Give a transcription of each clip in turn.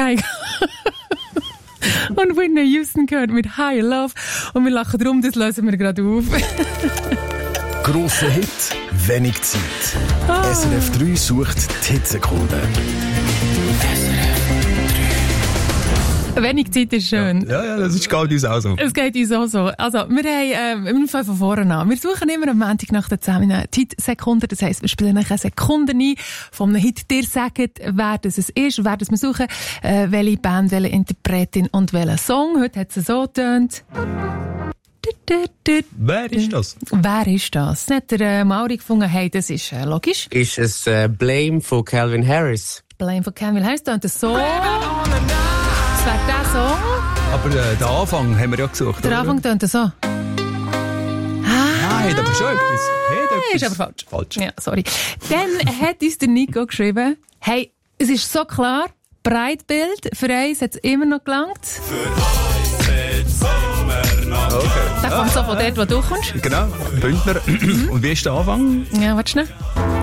Und Whitney Houston gehört mit High Love. Und wir lachen drum, das lösen wir gerade auf. Grosser Hit, wenig Zeit. SRF 3 sucht die Hitsekunden. Wenig Zeit ist schön. Ja, das geht uns auch so. Es geht uns auch so. Also, wir haben, von vorne an. Wir suchen immer am Montag nach den 10 Minuten Hitsekunden. Das heisst, wir spielen eine Sekunde ein von einem Hit. Ihr sagt, wer das ist, wer das wir suchen, welche Band, welche Interpretin und welchen Song. Heute hat es so getönt. Wer ist das? Wer ist das? Nicht der Mauri gefunden, hey, das ist logisch. Ist es Blame von Calvin Harris? Blame von Calvin Harris tönt so. Das wäre der Song. Aber den Anfang haben wir ja gesucht. Der Anfang tönt so. Nein, aber schon etwas. Ist aber falsch. Ja, sorry. Dann hat uns der Nico geschrieben, hey, es ist so klar, Breitbild, für uns hat es immer noch gelangt. Für uns jetzt immer noch. Okay. Der kommt so von dort, wo du kommst. Genau, Bündner. Und wie ist der Anfang? Ja, warte schnell.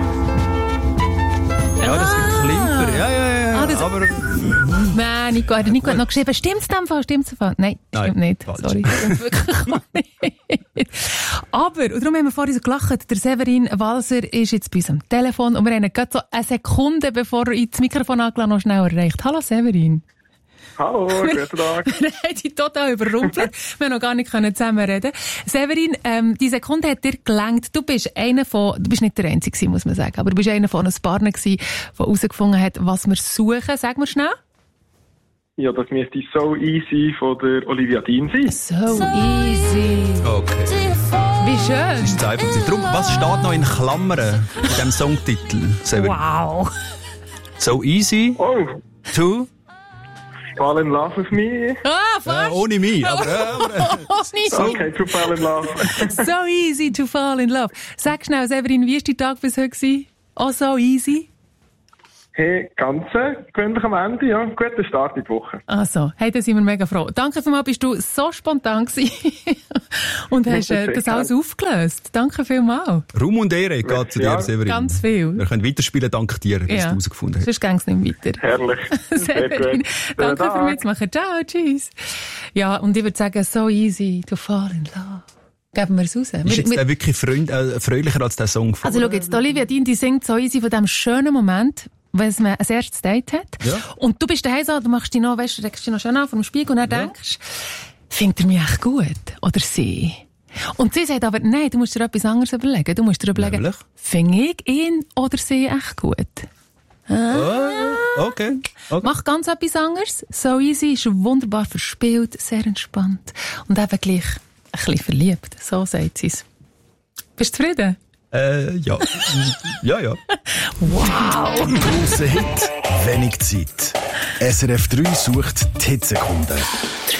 Ja, das gibt Klimper. Ja. Aber... Nein, Nico hat noch geschrieben, stimmt's in dem Fall? Nein, stimmt nicht. Falsch. Sorry. Wirklich nicht. Aber, und darum haben wir vorhin so gelacht, der Severin Walser ist jetzt bei uns am Telefon und wir haben ihn gerade so eine Sekunde, bevor er ins Mikrofon angelassen noch schnell erreicht. Hallo Severin. Hallo, guten Tag. Wir haben dich total überrumpelt. Wir haben noch gar nicht zusammen reden. Severin, die Sekunde hat dir gelangt. Du bist nicht der Einzige, muss man sagen, aber du bist einer von uns Partnern gewesen, der herausgefunden hat, was wir suchen. Sag mir schnell. Ja, das müsste So Easy von der Olivia Dean sein. So easy. Okay. Wie schön. Das ist einfach. Darum, was steht noch in Klammern in diesem Songtitel? Severin? Wow. So easy Oh, to... Fall in Love with Me. Ah, fast. Ohne mich, aber... Okay, to Fall in Love. So easy to fall in love. Sag schnell, Severin, wie war dein Tag bis heute gewesen? Oh, so easy? Hey, ganz gewöhnlich am Ende, ja. Guter Start in die Woche. Also, hey, da sind wir mega froh. Danke vielmals, bist du so spontan gewesen und hast das alles aufgelöst. Danke vielmals. Ruhm und Ehre geht zu dir, Severin. Ganz viel. Wir können weiterspielen, dank dir, dass du herausgefunden hast. Sonst ging es nicht weiter. Herrlich. Severin, danke für mitzumachen. Ciao, tschüss. Ja, und ich würde sagen, so easy to fall in love. Geben wir es raus. Ist jetzt der wirklich fröhlicher als der Song von... Also schau jetzt, Olivia Dean, die singt so easy von diesem schönen Moment, wenn man ein erstes Date hat. Ja. Und du bist daheim so, du machst dich noch, weißt du, deckst dich noch schön an vor dem Spiegel und dann denkst, findet er mich echt gut? Oder sie? Und sie sagt aber, nein, du musst dir etwas anderes überlegen. Du musst dir überlegen, finde ich ihn oder sie echt gut? Okay. Mach ganz etwas anderes. So easy, ist wunderbar verspielt, sehr entspannt. Und eben gleich ein bisschen verliebt. So sagt sie es. Bist du zufrieden? Ja. Ja. Wow! Grosser Hit, wenig Zeit. SRF 3 sucht die Hitsekunden.